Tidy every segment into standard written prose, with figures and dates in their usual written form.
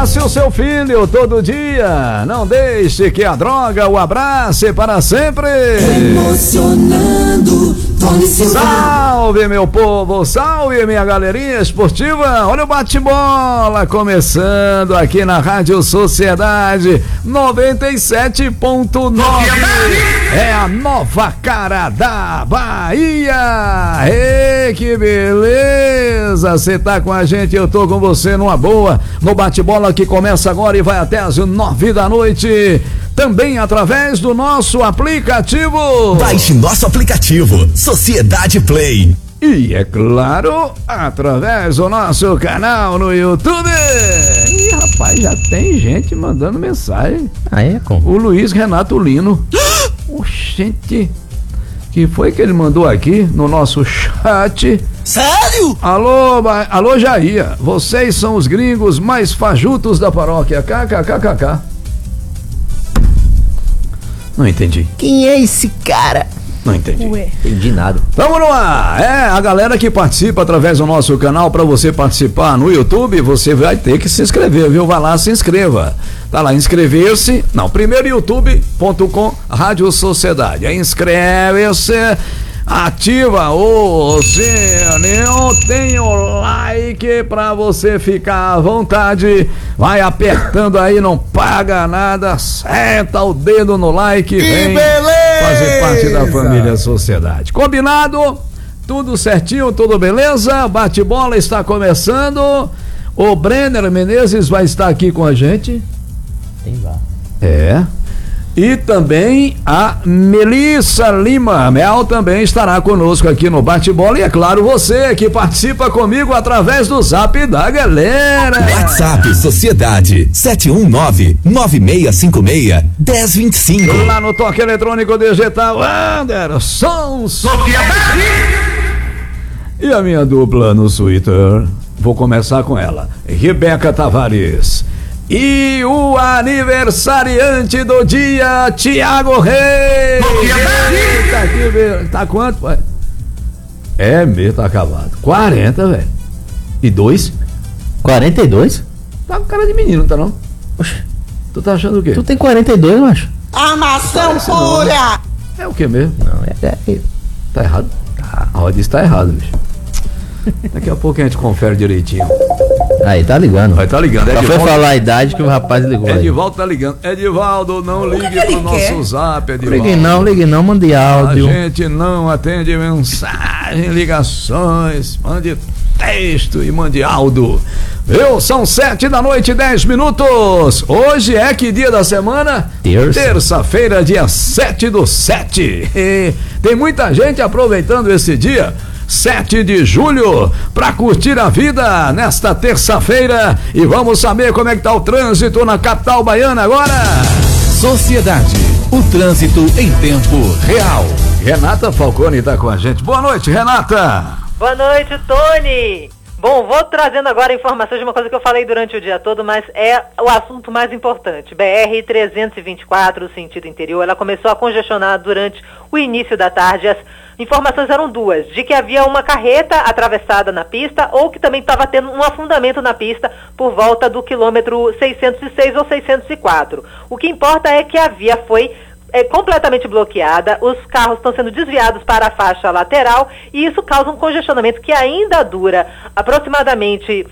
Abrace o seu filho todo dia. Não deixe que a droga o abrace para sempre. Emocionando, Tony Silva. Salve, meu povo, salve, minha galerinha esportiva. Olha o bate-bola começando aqui na Rádio Sociedade 97.9. É a nova cara da Bahia. Ei, que beleza. Você tá com a gente, eu tô com você numa boa. No bate-bola que começa agora e vai até as 9 da noite. Também através do nosso aplicativo. Baixe nosso aplicativo, Sociedade Play. E é claro, através do nosso canal no YouTube. Ih, rapaz, já tem gente mandando mensagem. Ah, é? Como? O Luiz Renato Lino. Oxente, que foi que ele mandou aqui no nosso chat? Sério? Alô Jair, vocês são os gringos mais fajutos da paróquia. KKKKK. Não entendi. Quem é esse cara? Não entendi. Ué. Entendi nada. Vamos no ar. É, a galera que participa através do nosso canal, para você participar no YouTube, você vai ter que se inscrever, viu? Vai lá, se inscreva. Tá lá, inscrever-se. Não, primeiro youtube.com Rádio Sociedade. Aí inscreve-se, ativa o sininho, tem o like pra você ficar à vontade. Vai apertando aí, não paga nada. Senta o dedo no like e vem fazer parte da família Sociedade. Combinado? Tudo certinho, tudo beleza? Bate-bola está começando. O Brenner Menezes vai estar aqui com a gente. Tem lá. É. E também a Melissa Lima Mel também estará conosco aqui no bate-bola. E é claro, você que participa comigo através do zap da galera. WhatsApp Sociedade 719-9656-1025. Lá no toque eletrônico digital, Anderson Sociedade. E a minha dupla no Twitter, vou começar com ela, Rebeca Tavares. E o aniversariante do dia, Tiago Reis. Tá aqui, tá quanto, pai? É mesmo, tá acabado. 40, velho. E 2? 42? Tá com cara de menino, não tá não? Oxe, Tu tá achando o quê? tu tem 42, macho? Armação pura. É o que mesmo? Não, é. Tá errado? Tá. A Rodice tá errado, bicho. Daqui a pouco a gente confere direitinho. Aí, tá ligando. Vai tá ligando. Só foi falar a idade que o rapaz ligou aí. Edivaldo tá ligando. Edivaldo, não ligue pro nosso zap, Edivaldo. Ligue não, mande áudio. A gente não atende mensagem, ligações, mande texto e mande áudio. Viu? São 7 da noite, 10 minutos. Hoje é que dia da semana? Terça-feira, dia 7/7. Tem muita gente aproveitando esse dia, 7 de julho, para curtir a vida nesta terça-feira. E vamos saber como é que tá o trânsito na capital baiana agora. Sociedade, o trânsito em tempo real. Renata Falcone tá com a gente. Boa noite, Renata. Boa noite, Tony. Bom, vou trazendo agora informações de uma coisa que eu falei durante o dia todo, mas é o assunto mais importante. BR-324, sentido interior, ela começou a congestionar durante o início da tarde. As informações eram duas, de que havia uma carreta atravessada na pista ou que também estava tendo um afundamento na pista por volta do quilômetro 606 ou 604. O que importa é que a via foi completamente bloqueada, os carros estão sendo desviados para a faixa lateral e isso causa um congestionamento que ainda dura aproximadamente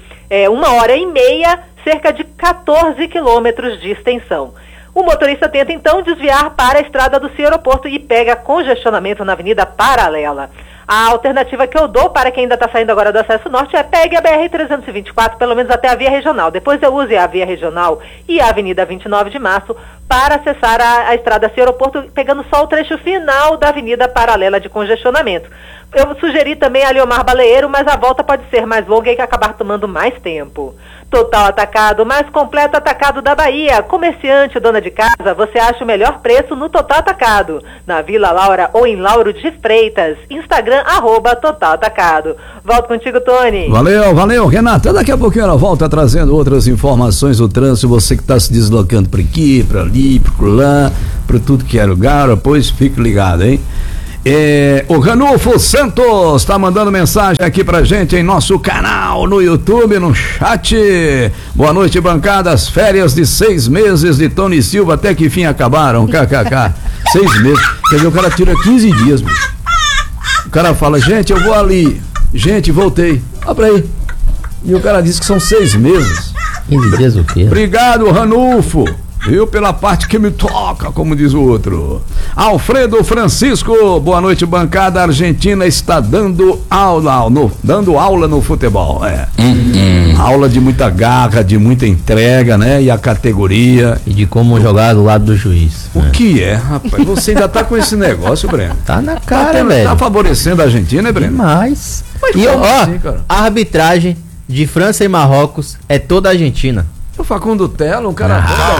1h30, cerca de 14 quilômetros de extensão. O motorista tenta então desviar para a estrada do Aeroporto e pega congestionamento na Avenida Paralela. A alternativa que eu dou para quem ainda está saindo agora do acesso norte é pegue a BR-324, pelo menos até a via regional. Depois eu use a via regional e a Avenida 29 de Março para acessar a estrada Aeroporto, pegando só o trecho final da Avenida Paralela de congestionamento. Eu sugeri também a Leomar Baleeiro, mas a volta pode ser mais longa e que acabar tomando mais tempo. Total Atacado, mais completo atacado da Bahia. Comerciante, dona de casa, você acha o melhor preço no Total Atacado. Na Vila Laura ou em Lauro de Freitas. Instagram, @Total Atacado. Volto contigo, Tony. Valeu, Renata. Daqui a pouquinho ela volta trazendo outras informações do trânsito. Você que está se deslocando para aqui, para ali, para lá, para tudo que é lugar, pois fique ligado, hein? O Ranulfo Santos tá mandando mensagem aqui pra gente em nosso canal no YouTube, no chat. Boa noite, bancada. As férias de 6 meses de Tony Silva até que fim acabaram. KKK. 6 meses. Quer dizer, o cara tira 15 dias, bicho. O cara fala, gente, eu vou ali. Gente, voltei. Olha pra aí. E o cara diz que são 6 meses. 15 dias o quê? Obrigado, Ranulfo. Viu? Pela parte que me toca, como diz o outro. Alfredo Francisco, boa noite, bancada. A Argentina está dando aula no futebol. Aula de muita garra, de muita entrega, né? E a categoria. E de como jogar do lado do juiz. O que é, rapaz? Você ainda tá com esse negócio, Breno? Tá na cara, velho. Tá favorecendo a Argentina, Breno? Demais. Mas E como ó, assim, cara? a arbitragem de França e Marrocos é toda Argentina. O Facundo Tela, um cara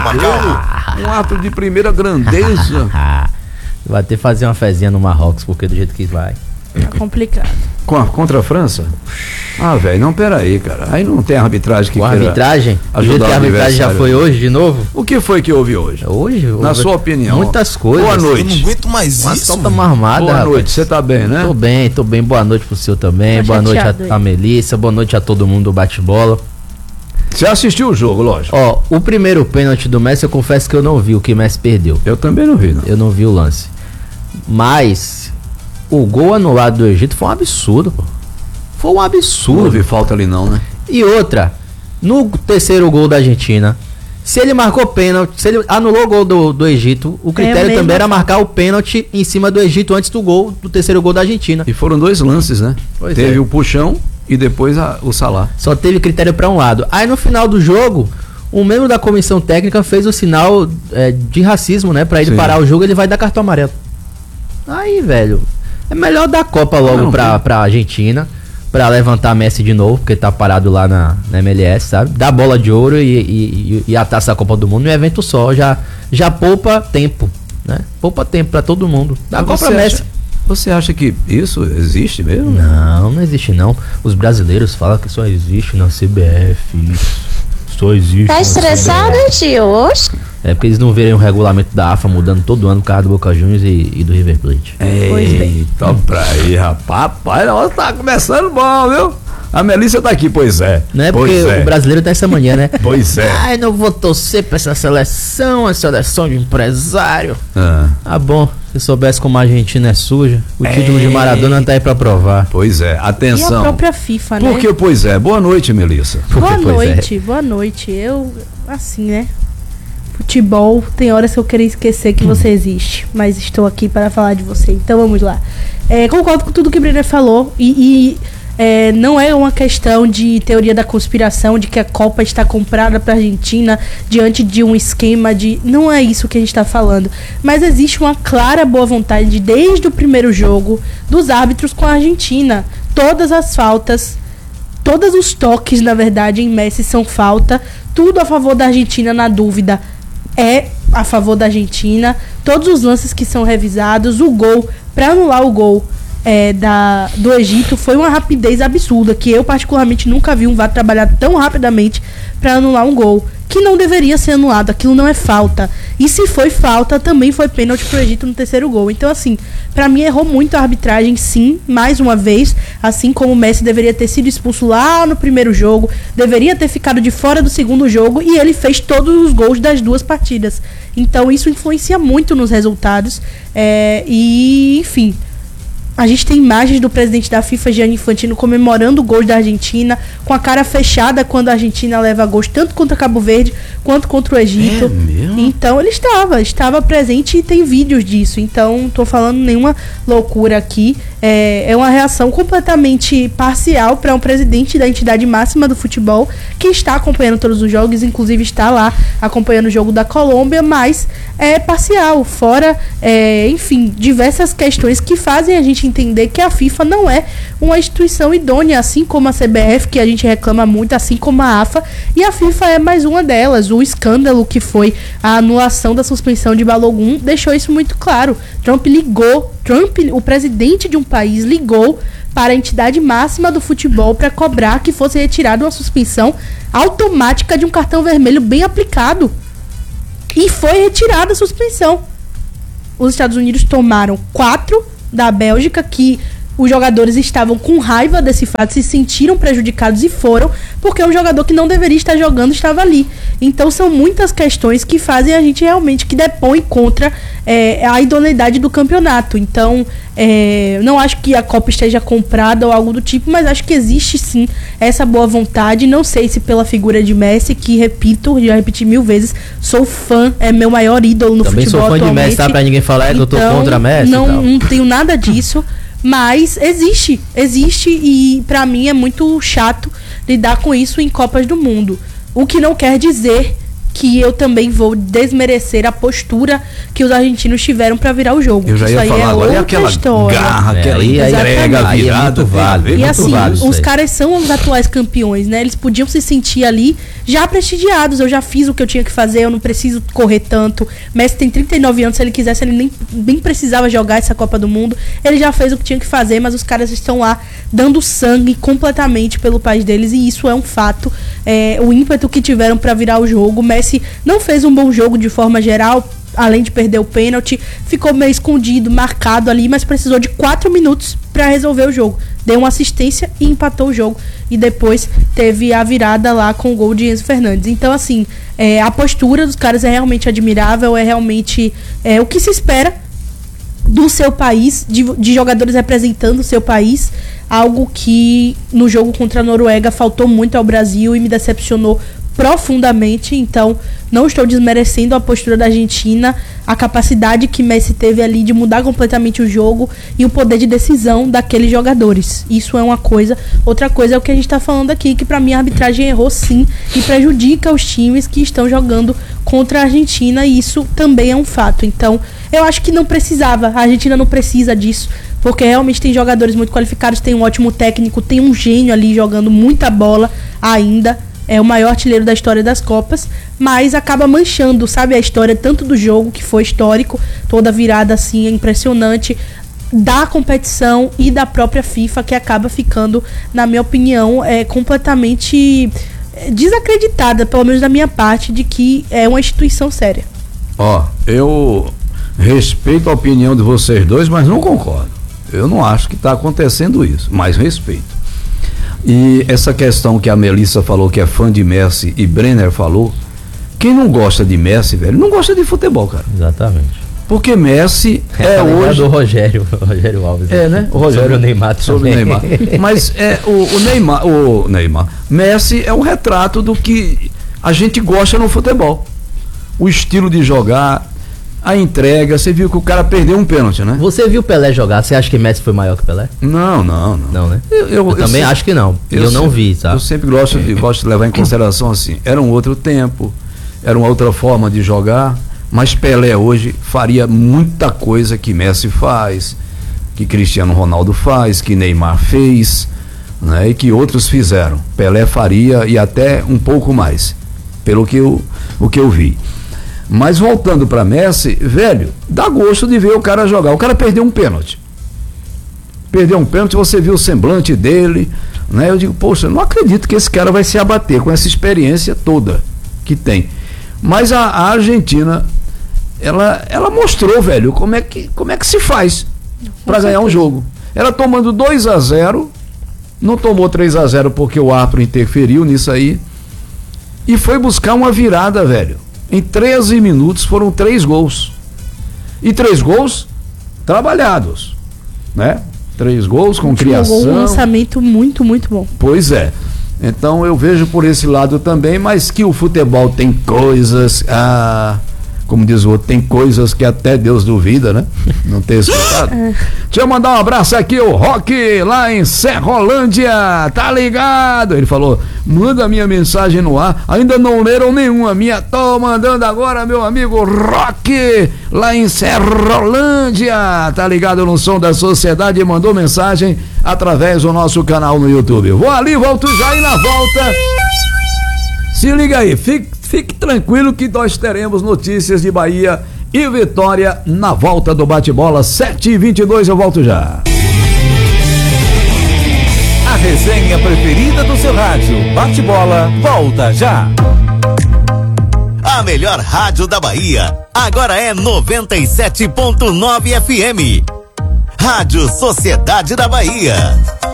um ato de primeira grandeza. Vai ter que fazer uma fezinha no Marrocos, porque do jeito que vai. Tá complicado. Contra a França? Ah, velho, não, peraí, cara. Aí não tem arbitragem que Com a queira arbitragem? Do jeito ajudar que a o arbitragem já adversário. foi hoje de novo? O que foi que houve hoje? Hoje? Na sua opinião. Muitas coisas. Boa Eu não noite. aguento mais Uma isso. solta marmada, Boa rapaz. noite, você tá bem, né? Tô bem. Boa noite pro senhor também. Tá Boa noite chateado a aí. Melissa. Boa noite a todo mundo do bate-bola. Você assistiu o jogo, lógico. Ó, o primeiro pênalti do Messi, eu confesso que eu não vi o que Messi perdeu. Eu também não vi, não. Eu não vi o lance. Mas o gol anulado do Egito foi um absurdo, pô. Foi um Não absurdo. vi falta ali não, né? E outra, no terceiro gol da Argentina, se ele marcou pênalti, se ele anulou o gol do Egito, o critério mesmo. também era marcar o pênalti em cima do Egito antes do terceiro gol da Argentina. E foram 2 lances, né? Pois Teve é. o puxão e depois o Salah. Só teve critério pra um lado. Aí no final do jogo, um membro da comissão técnica fez o sinal de racismo, né? Pra ele Sim. parar o jogo, ele vai dar cartão amarelo. Aí, velho, é melhor dar Copa logo Não, pra Argentina, pra levantar Messi de novo, porque tá parado lá na MLS, sabe? Dá bola de ouro e a taça da Copa do Mundo num evento só. Já poupa tempo, né? Poupa tempo pra todo mundo. Dá Mas Copa Messi. Você acha que isso existe mesmo? Não existe não. Os brasileiros falam que só existe na CBF. Só existe. Tá na estressado, CBF. tio? Oxe. É porque eles não verem o regulamento da AFA mudando todo ano por causa do Boca Juniors e do River Plate. Pois bem. Eita, pra aí, rapaz. Rapaz, o negócio tá começando bom, viu? A Melissa tá aqui, pois é. Não é Pois porque é. o brasileiro tem essa mania, né? Pois é. Ai, não vou torcer pra essa seleção, a seleção de empresário. Ah, Ah, bom, se soubesse como a Argentina é suja, o título de Maradona tá aí pra provar. pois é, E a atenção. própria FIFA, né? Porque, pois é, boa noite, Melissa. Boa Porque, pois é. noite, boa noite. Eu, assim, né? Futebol, tem horas que eu queria esquecer que você existe, mas estou aqui para falar de você. Então vamos lá. Concordo com tudo que o Brenner falou não é uma questão de teoria da conspiração, de que a Copa está comprada para a Argentina diante de um esquema de... Não é isso que a gente está falando. Mas existe uma clara boa vontade desde o primeiro jogo dos árbitros com a Argentina. Todas as faltas, todos os toques, na verdade, em Messi são falta. Tudo a favor da Argentina, na dúvida, é a favor da Argentina. Todos os lances que são revisados, o gol, para anular o gol do Egito, foi uma rapidez absurda, que eu particularmente nunca vi um VAR trabalhar tão rapidamente para anular um gol, que não deveria ser anulado. Aquilo não é falta, e se foi falta, também foi pênalti pro Egito no terceiro gol. Então, assim, para mim errou muito a arbitragem, sim, mais uma vez, assim como o Messi deveria ter sido expulso lá no primeiro jogo, deveria ter ficado de fora do segundo jogo, e ele fez todos os gols das 2 partidas. Então isso influencia muito nos resultados, e enfim, a gente tem imagens do presidente da FIFA, Gianni Infantino, comemorando gols da Argentina, com a cara fechada quando a Argentina leva gols, tanto contra Cabo Verde quanto contra o Egito. É mesmo? Então ele estava presente, e tem vídeos disso. Então não tô falando nenhuma loucura aqui. É uma reação completamente parcial para um presidente da entidade máxima do futebol, que está acompanhando todos os jogos, inclusive está lá acompanhando o jogo da Colômbia, mas é parcial, fora, enfim, diversas questões que fazem a gente entender que a FIFA não é uma instituição idônea, assim como a CBF, que a gente reclama muito, assim como a AFA, e a FIFA é mais uma delas. O escândalo que foi a anulação da suspensão de Balogun deixou isso muito claro. Trump, o presidente de um país, ligou para a entidade máxima do futebol para cobrar que fosse retirada uma suspensão automática de um cartão vermelho bem aplicado. E foi retirada a suspensão. Os Estados Unidos tomaram 4 da Bélgica, que os jogadores estavam com raiva desse fato, se sentiram prejudicados e foram, porque um jogador que não deveria estar jogando estava ali. Então são muitas questões que fazem a gente realmente, que depõe contra a idoneidade do campeonato. Então, não acho que a Copa esteja comprada ou algo do tipo, mas acho que existe sim essa boa vontade. Não sei se pela figura de Messi, que repito, já repeti 1000 vezes, sou fã, é meu maior ídolo no Também futebol sou fã atualmente. de Messi, tá? Pra ninguém falar que eu tô contra Messi. Não tenho nada disso. Mas existe e pra mim é muito chato lidar com isso em Copas do Mundo. O que não quer dizer que eu também vou desmerecer a postura que os argentinos tiveram pra virar o jogo. Eu já ia isso falar aí agora, é outra aquela história. garra, aquela entrega, aí é virada, muito válido. E assim, válido os caras são os atuais campeões, né? Eles podiam se sentir ali já prestigiados. Eu já fiz o que eu tinha que fazer, eu não preciso correr tanto. Messi tem 39 anos, se ele quisesse, ele nem precisava jogar essa Copa do Mundo. Ele já fez o que tinha que fazer, mas os caras estão lá dando sangue completamente pelo país deles, e isso é um fato. O ímpeto que tiveram pra virar o jogo. Messi não fez um bom jogo de forma geral, além de perder o pênalti, ficou meio escondido, marcado ali, mas precisou de 4 minutos para resolver o jogo. Deu uma assistência e empatou o jogo. E depois teve a virada lá com o gol de Enzo Fernandes. Então, assim, a postura dos caras é realmente admirável, é realmente o que se espera do seu país, de jogadores representando o seu país, algo que no jogo contra a Noruega faltou muito ao Brasil e me decepcionou profundamente. Então não estou desmerecendo a postura da Argentina, a capacidade que Messi teve ali de mudar completamente o jogo e o poder de decisão daqueles jogadores. Isso é uma coisa. Outra coisa é o que a gente está falando aqui, que para mim a arbitragem errou sim e prejudica os times que estão jogando contra a Argentina, e isso também é um fato. Então eu acho que não precisava, a Argentina não precisa disso, porque realmente tem jogadores muito qualificados, tem um ótimo técnico, tem um gênio ali jogando muita bola ainda. É o maior artilheiro da história das Copas, mas acaba manchando, sabe, a história tanto do jogo, que foi histórico, toda virada assim, é impressionante, da competição e da própria FIFA, que acaba ficando, na minha opinião, completamente desacreditada, pelo menos da minha parte, de que é uma instituição séria. Eu respeito a opinião de vocês dois, mas não concordo. Eu não acho que está acontecendo isso, mas respeito. E essa questão que a Melissa falou, que é fã de Messi, e Brenner falou, quem não gosta de Messi, velho, não gosta de futebol, cara. Exatamente. Porque Messi hoje... do Rogério Alves. Né? O Rogério, sobre o Neymar também. Sobre o Neymar. Mas o Neymar. Messi é um retrato do que a gente gosta no futebol. O estilo de jogar, a entrega. Você viu que o cara perdeu um pênalti, né? Você viu Pelé jogar? Você acha que Messi foi maior que Pelé? Não, né? Eu também sempre, acho que não. Eu não vi, sabe? Eu sempre gosto de levar em consideração assim. Era um outro tempo, era uma outra forma de jogar, mas Pelé hoje faria muita coisa que Messi faz, que Cristiano Ronaldo faz, que Neymar fez, né? E que outros fizeram. Pelé faria, e até um pouco mais, pelo que eu vi. Mas voltando para Messi, velho, dá gosto de ver o cara jogar. O cara perdeu um pênalti. Você viu o semblante dele, né? Eu digo, poxa, não acredito que esse cara vai se abater com essa experiência toda que tem. Mas a Argentina, ela mostrou, velho, como é que se faz para ganhar um jogo. Ela tomando 2-0, não tomou 3-0 porque o árbitro interferiu nisso aí, e foi buscar uma virada, velho. Em 13 minutos foram 3 gols. E 3 gols trabalhados, né? 3 gols com criação. Um lançamento muito, muito bom. Pois é. Então eu vejo por esse lado também, mas que o futebol tem coisas, como diz o outro, tem coisas que até Deus duvida, né? Não ter escutado. Deixa eu mandar um abraço aqui, o Roque, lá em Serrolândia, tá ligado? Ele falou, manda minha mensagem no ar, ainda não leram nenhuma minha, tô mandando agora, meu amigo Roque, lá em Serrolândia, tá ligado no Som da Sociedade, mandou mensagem através do nosso canal no YouTube. Vou ali, volto já, e na volta, se liga aí, fique tranquilo que nós teremos notícias de Bahia e Vitória na volta do bate-bola. 7h22, eu volto já. A resenha preferida do seu rádio, bate-bola, volta já. A melhor rádio da Bahia, agora é 97.9 FM. Rádio Sociedade da Bahia.